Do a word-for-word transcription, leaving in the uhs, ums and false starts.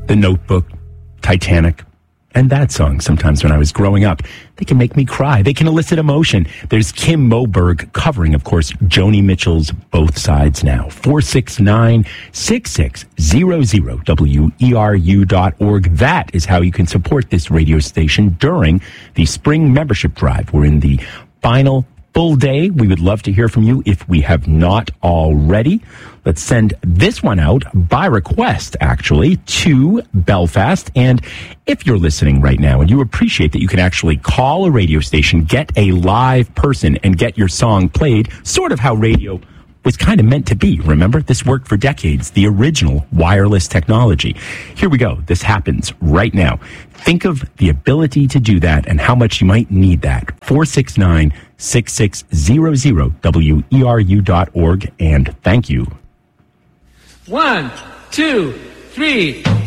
The Notebook, Titanic, and that song sometimes when I was growing up. They can make me cry. They can elicit emotion. There's Kim Moberg covering, of course, Joni Mitchell's Both Sides Now. four six nine, six six zero zero, W E R U dot org. That is how you can support this radio station during the spring membership drive. We're in the final full day. We would love to hear from you if we have not already. Let's send this one out by request, actually, to Belfast. And if you're listening right now and you appreciate that you can actually call a radio station, get a live person, and get your song played, sort of how radio was kind of meant to be. Remember, this worked for decades, the original wireless technology. Here we go. This happens right now. Think of the ability to do that and how much you might need that. four six nine, six six zero zero, W E R U dot org, and thank you. One, two, three.